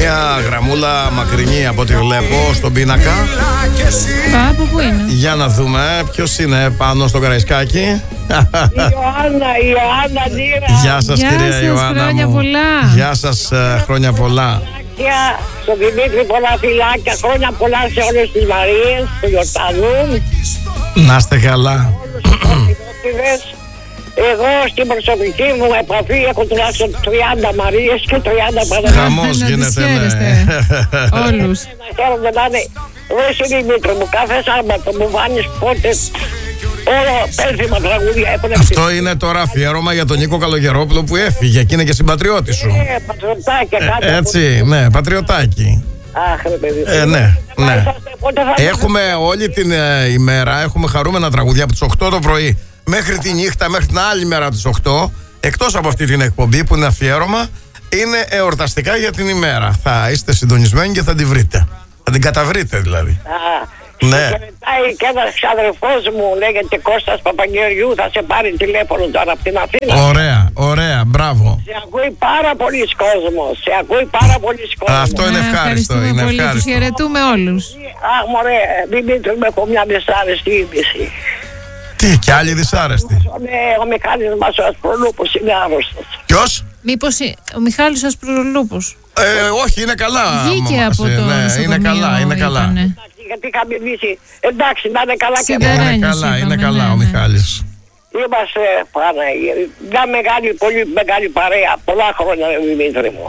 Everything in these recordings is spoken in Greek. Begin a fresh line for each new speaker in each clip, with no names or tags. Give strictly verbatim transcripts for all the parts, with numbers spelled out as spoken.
Μία γραμμούλα μακρινή από ό,τι βλέπω στον πίνακα.
Από πού είναι?
Για να δούμε ποιος είναι πάνω στο Καραϊσκάκι.
Η Ιωάννα, η Ιωάννα Νίρα.
Γεια σας,
Γεια
κυρία
σας,
Ιωάννα
χρόνια
μου.
πολλά.
Γεια σας, ε, χρόνια πολλά.
Στον Δημήτρη πολλά φιλάκια, χρόνια πολλά σε όλες τις Μαρίες που γιορτάζουν.
Να είστε καλά.
Όλους τους Ορθοδόξιδες. Εγώ στην προσωπική μου επαφή έχω τουλάχιστον τριάντα Μαρίες και τριάντα Παναγιώτες.
Χαμός
Να τις
γίνεται, ναι.
χαίρεστε. Όλους.
Να χαίρομαι να είναι. Ρε Δημήτρη μου, κάθε Σάββατο μου βάνεις πότε όλο πένθυμα τραγούδια έχουν.
Αυτό είναι τώρα αφιέρωμα για τον Νίκο Καλογερόπουλο που έφυγε και είναι και συμπατριώτη σου.
Ε, πατριωτάκια
Ε,
κάτω.
έτσι, ναι, πατριωτάκι.
Αχ, ρε παιδί.
Ε, ναι, ναι.
Πότε θα...
Έχουμε όλη την ε, ημέρα, έχουμε χαρούμενα τραγούδια από τις οκτώ το πρωί μέχρι τη νύχτα, μέχρι την άλλη μέρα τις οκτώ. Εκτός από αυτή την εκπομπή που είναι αφιέρωμα, είναι εορταστικά για την ημέρα. Θα είστε συντονισμένοι και θα την βρείτε. Θα την καταβρείτε δηλαδή.
Α,
Ναι.
Και μετάει και ένας ξαδερφός μου, λέγεται Κώστας Παπαγγελιού, θα σε πάρει τηλέφωνο τώρα από την Αθήνα.
Ωραία, ωραία, μπράβο.
Σε ακούει πάρα πολλοί κόσμος, σε ακούει πάρα πολλοί κόσμος.
Αυτό είναι
Ναι,
ευχάριστο,
ευχαριστούμε
είναι
πολύ. Τους
ευχάριστο.
χαιρετούμε όλους.
Αχ μωρέ, Δημήτρη μου, έχω μια δυσάρεστη είδηση.
Τι, κι άλλη δυσάρεστη.
Ναι, ο Μιχάλης μας ο Ασπρολούπος είναι άρρωστος.
Ποιος?
Μήπως η- ο Μιχάλης Ασπρολούπος
Ε, όχι, είναι καλά.
βγήκε
μαμά,
από
σε-
το
ναι, είναι
νοσοκομείο,
καλά, είναι καλά.
είπανε.
Εντάξει, γιατί είχαμε μιλήσει, εντάξει να είναι καλά και
Σιδερένιος
εμένα.
Είναι καλά, είναι
είπαμε,
καλά
ναι,
ο
ναι.
Μιχάλης.
Είμαστε πάνω, μια μεγάλη, πολύ μεγάλη παρέα, πολλά χρόνια Δημήτρη μου.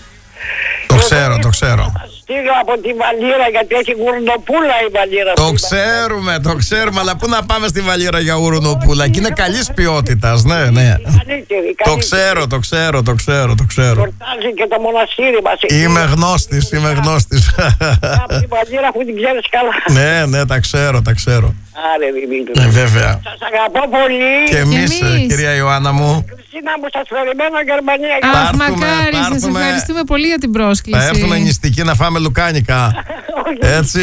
Το ξέρω, το ξέρω.
Θα στείλω από τη Βαλίρα γιατί έχει γουρνοπούλα η Βαλίρα.
Το ξέρουμε, το ξέρουμε, αλλά πού να πάμε στη Βαλίρα για γουρνοπούλα. Και είναι καλής ποιότητας, ναι, ναι.
Καλύτερη,
Το ξέρω, το ξέρω, το ξέρω, το ξέρω.
Γιορτάζει και το μοναστήρι μας.
Είμαι γνώστης, είμαι γνώστης.
Από τη Βαλίρα που την ξέρεις καλά.
Ναι, ναι, τα ξέρω, τα ξέρω.
Άρε Δημήτρη.
Ε, βέβαια.
Σας αγαπώ πολύ.
Και εμείς,
εμείς.
κυρία Ιωάννα μου,
Χριστίνα μου, σας περιμένω Γερμανία.
Αχ,
Θα έρθουμε,
μακάρι,
θα
σας
έρθουμε.
ευχαριστούμε πολύ για την
θα
πρόσκληση.
έρθουμε νηστικοί να φάμε λουκάνικα. Έτσι.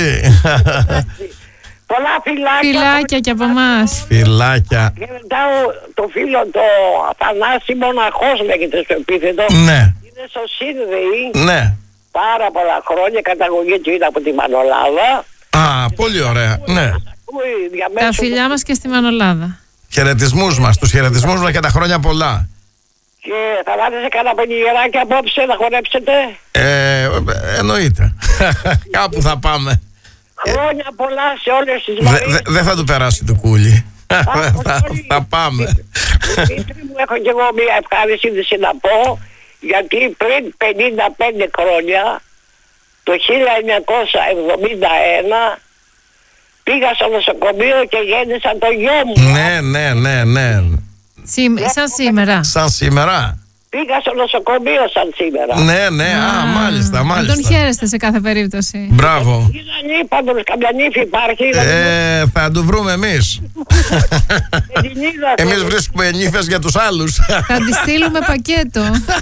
Πολλά φιλάκια.
Φιλάκια και από εμάς.
Φιλάκια.
Χαιρετάω το φίλο το Αθανάση Μοναχός λέγεται στο επίθετο.
Ναι,
Είναι στο Σύνδεϊ
ναι.
πάρα πολλά χρόνια. Καταγωγή του είναι από τη Μανολάδα.
Α, πολύ ωραία. Ναι.
Ακούει
Τα
διαμέσου.
φιλιά μας και στη Μανολάδα.
Χαιρετισμούς μας, τους χαιρετισμούς μας και τα χρόνια πολλά.
Και θα βάλετε κανένα πανηγυράκι απόψε να χορέψετε.
Ε, εννοείται. Κάπου θα πάμε.
Χρόνια πολλά σε όλες τις
Δεν
Μαρίες.
δε, δεν θα του περάσει το κούλι. θα, θα πάμε.
Δημήτρη μου, έχω και εγώ μια ευχαριστήση να πω, γιατί πριν πενήντα πέντε χρόνια, το χίλια εννιακόσια εβδομήντα ένα, πήγα στο νοσοκομείο και γέννησα το γιο μου.
Ναι, ναι, ναι, ναι.
Σήμ- Σαν σήμερα.
Σαν σήμερα.
Πήγα στο νοσοκομείο σαν σήμερα.
Ναι, ναι, α, μάλιστα,
Να τον
μάλιστα.
χαίρεστε σε κάθε περίπτωση.
Μπράβο.
Είδα νύπαντος, καμιά νύφη υπάρχει.
Ε, θα του βρούμε εμείς.
Δεν την είδα.
Εμείς βρίσκουμε νύφες για τους άλλους.
Θα τη στείλουμε πακέτο.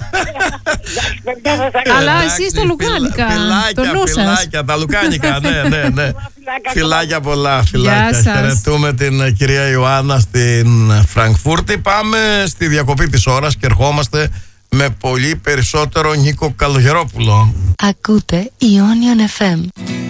Παιδιά, θα τα κάνω.
Αλλά
Εντάξει,
εσείς τα λουκάνικα.
φιλάκια,
Το νου σας.
φιλάκια, τα λουκάνικα, ναι, ναι, ναι.
Φιλάκια,
Φιλάκια πολλά, φιλάκια.
σας.
Χαιρετούμε την ε, κυρία Ιωάννα στην Φραγκφούρτη. Πάμε στη διακοπή της ώρας και ερχόμαστε με πολύ περισσότερο Νίκο Καλογερόπουλο.
Ακούτε Ionian εφ εμ.